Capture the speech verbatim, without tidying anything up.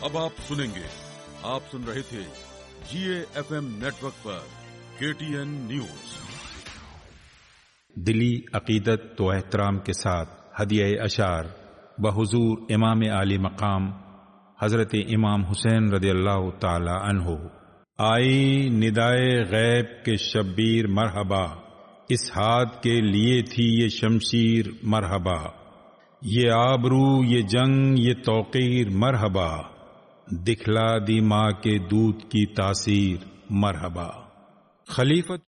अब आप सुनेंगे। आप सुन रहे थे जीए एफएम नेटवर्क पर केटीएन न्यूज। दिली अकीदत तो एहतराम के साथ हदिया अशार बहुजूर इमाम आली मकाम हजरत इमाम हुसैन रदियल्लाहु ताला अन्हो। आई निदाए गैब के शब्बीर मरहबा, इस हाथ के लिए थी ये शमशीर मरहबा। ये आबरू ये जंग ये तौकीर मरहबा, दिखला दी माँ के दूध की तासीर मरहबा। खलीफत